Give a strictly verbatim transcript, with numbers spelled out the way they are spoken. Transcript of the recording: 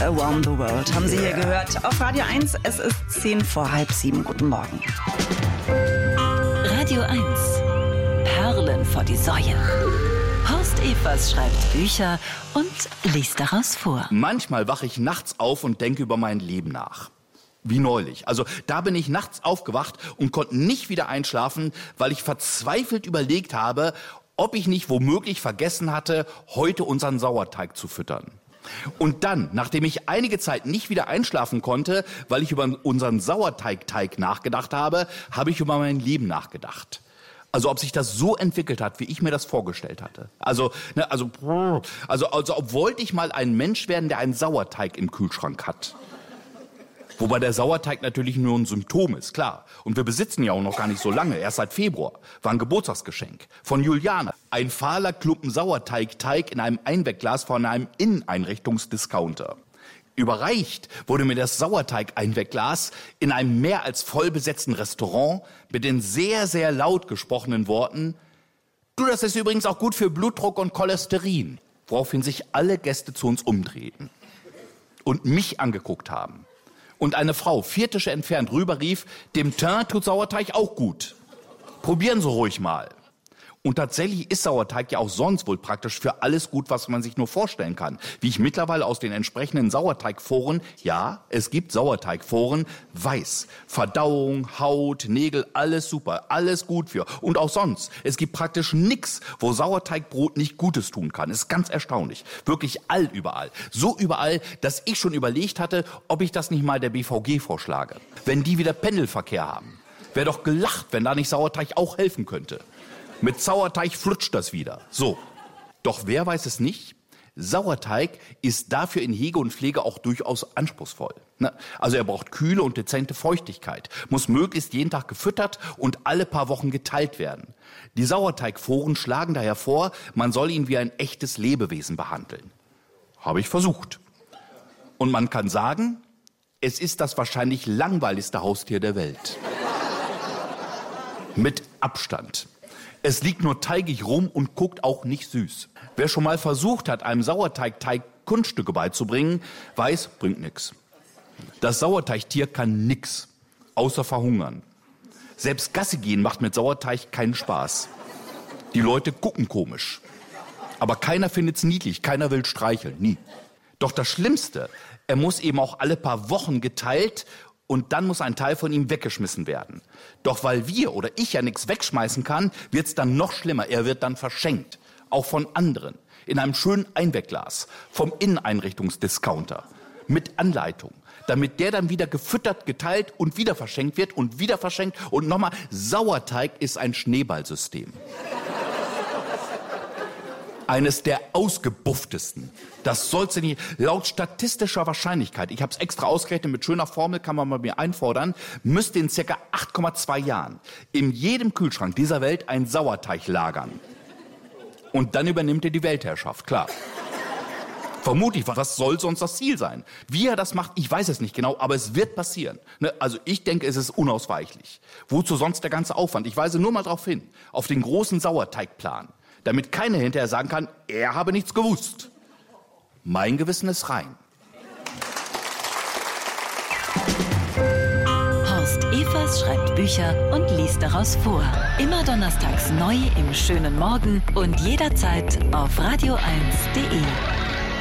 Around the World haben Sie hier gehört. Auf Radio eins, es ist zehn vor halb sieben. Guten Morgen. Radio eins. Perlen vor die Säue. Horst Evers schreibt Bücher und liest daraus vor. Manchmal wache ich nachts auf und denke über mein Leben nach. Wie neulich. Also da bin ich nachts aufgewacht und konnte nicht wieder einschlafen, weil ich verzweifelt überlegt habe, ob ich nicht womöglich vergessen hatte, heute unseren Sauerteig zu füttern. Und dann, nachdem ich einige Zeit nicht wieder einschlafen konnte, weil ich über unseren Sauerteigteig nachgedacht habe, habe ich über mein Leben nachgedacht. Also ob sich das so entwickelt hat, wie ich mir das vorgestellt hatte. Also, ne, also, also, also ob wollte ich mal ein Mensch werden, der einen Sauerteig im Kühlschrank hat. Wobei der Sauerteig natürlich nur ein Symptom ist, klar. Und wir besitzen ja auch noch gar nicht so lange, erst seit Februar. War ein Geburtstagsgeschenk von Juliane. Ein fahler Klumpen Sauerteigteig in einem Einwegglas von einem Inneneinrichtungsdiscounter. Überreicht wurde mir das Sauerteig-Einwegglas in einem mehr als voll besetzten Restaurant mit den sehr, sehr laut gesprochenen Worten: Du, das ist übrigens auch gut für Blutdruck und Cholesterin. Woraufhin sich alle Gäste zu uns umdrehten und mich angeguckt haben. Und eine Frau, vier Tische entfernt, rüber rief: Dem Teint tut Sauerteig auch gut. Probieren Sie ruhig mal. Und tatsächlich ist Sauerteig ja auch sonst wohl praktisch für alles gut, was man sich nur vorstellen kann. Wie ich mittlerweile aus den entsprechenden Sauerteigforen, ja, es gibt Sauerteigforen, weiß. Verdauung, Haut, Nägel, alles super, alles gut für. Und auch sonst. Es gibt praktisch nichts, wo Sauerteigbrot nicht Gutes tun kann. Ist ganz erstaunlich. Wirklich all überall. So überall, dass ich schon überlegt hatte, ob ich das nicht mal der B V G vorschlage. Wenn die wieder Pendelverkehr haben. Wäre doch gelacht, wenn da nicht Sauerteig auch helfen könnte. Mit Sauerteig flutscht das wieder. So. Doch wer weiß es nicht? Sauerteig ist dafür in Hege und Pflege auch durchaus anspruchsvoll. Also er braucht kühle und dezente Feuchtigkeit, muss möglichst jeden Tag gefüttert und alle paar Wochen geteilt werden. Die Sauerteigforen schlagen daher vor, man soll ihn wie ein echtes Lebewesen behandeln. Habe ich versucht. Und man kann sagen, es ist das wahrscheinlich langweiligste Haustier der Welt. Mit Abstand. Es liegt nur teigig rum und guckt auch nicht süß. Wer schon mal versucht hat, einem Sauerteigteig Kunststücke beizubringen, weiß, bringt nix. Das Sauerteigtier kann nix, außer verhungern. Selbst Gassi gehen macht mit Sauerteig keinen Spaß. Die Leute gucken komisch. Aber keiner findet's niedlich, keiner will streicheln, nie. Doch das Schlimmste, er muss eben auch alle paar Wochen geteilt und dann muss ein Teil von ihm weggeschmissen werden. Doch weil wir oder ich ja nichts wegschmeißen kann, wird's dann noch schlimmer. Er wird dann verschenkt. Auch von anderen. In einem schönen Einwegglas. Vom Inneneinrichtungsdiscounter. Mit Anleitung. Damit der dann wieder gefüttert, geteilt und wieder verschenkt wird und wieder verschenkt. Und nochmal, Sauerteig ist ein Schneeballsystem. Eines der ausgebufftesten. Das soll's nicht. Laut statistischer Wahrscheinlichkeit, ich habe es extra ausgerechnet, mit schöner Formel kann man bei mir einfordern, müsste in circa acht Komma zwei Jahren in jedem Kühlschrank dieser Welt ein Sauerteig lagern. Und dann übernimmt er die Weltherrschaft, klar. Vermutlich, was soll sonst das Ziel sein? Wie er das macht, ich weiß es nicht genau, aber es wird passieren. Ne? Also ich denke, es ist unausweichlich. Wozu sonst der ganze Aufwand? Ich weise nur mal darauf hin, auf den großen Sauerteigplan. Damit keiner hinterher sagen kann, er habe nichts gewusst. Mein Gewissen ist rein. Horst Evers schreibt Bücher und liest daraus vor. Immer donnerstags neu im schönen Morgen und jederzeit auf radio eins punkt de.